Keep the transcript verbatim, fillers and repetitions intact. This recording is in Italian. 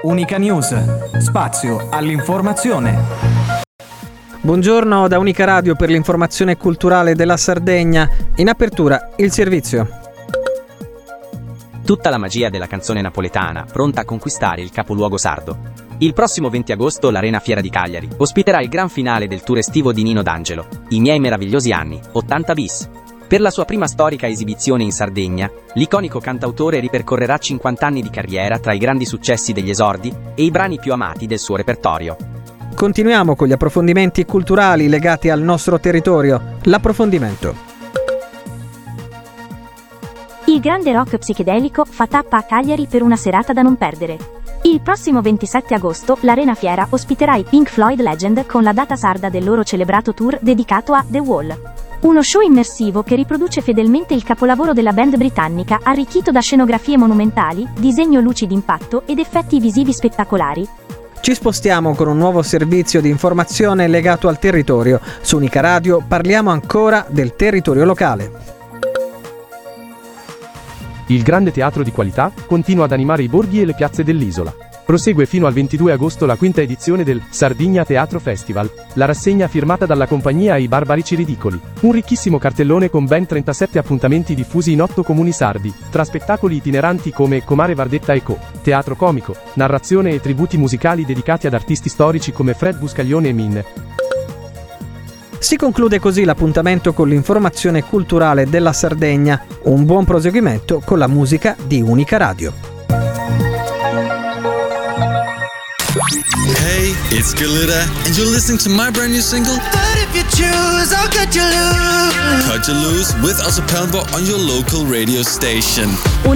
Unica News, spazio all'informazione. Buongiorno da Unica Radio per l'informazione culturale della Sardegna. In apertura il servizio. Tutta la magia della canzone napoletana, pronta a conquistare il capoluogo sardo. Il prossimo venti agosto l'Arena Fiera di Cagliari ospiterà il gran finale del tour estivo di Nino D'Angelo, I miei meravigliosi anni, ottanta bis. Per la sua prima storica esibizione in Sardegna, l'iconico cantautore ripercorrerà cinquanta anni di carriera tra i grandi successi degli esordi e i brani più amati del suo repertorio. Continuiamo con gli approfondimenti culturali legati al nostro territorio. L'approfondimento. Il grande rock psichedelico fa tappa a Cagliari per una serata da non perdere. Il prossimo ventisette agosto l'Arena Fiera ospiterà i Pink Floyd Legend con la data sarda del loro celebrato tour dedicato a The Wall. Uno show immersivo che riproduce fedelmente il capolavoro della band britannica, arricchito da scenografie monumentali, disegno luci d'impatto ed effetti visivi spettacolari. Ci spostiamo con un nuovo servizio di informazione legato al territorio. Su Unica Radio parliamo ancora del territorio locale. Il grande teatro di qualità continua ad animare i borghi e le piazze dell'isola. Prosegue fino al ventidue agosto la quinta edizione del Sardigna Teatro Festival, la rassegna firmata dalla compagnia I Barbarici Ridicoli. Un ricchissimo cartellone con ben trentasette appuntamenti diffusi in otto comuni sardi, tra spettacoli itineranti come Comare Vardetta e Co., teatro comico, narrazione e tributi musicali dedicati ad artisti storici come Fred Buscaglione e Minne. Si conclude così l'appuntamento con l'informazione culturale della Sardegna. Un buon proseguimento con la musica di Unica Radio. Hey, it's Galita, and you're listening to my brand new single, But If You Choose, I'll Cut You Loose. Cut You Loose with Elsa Pellenbo on your local radio station.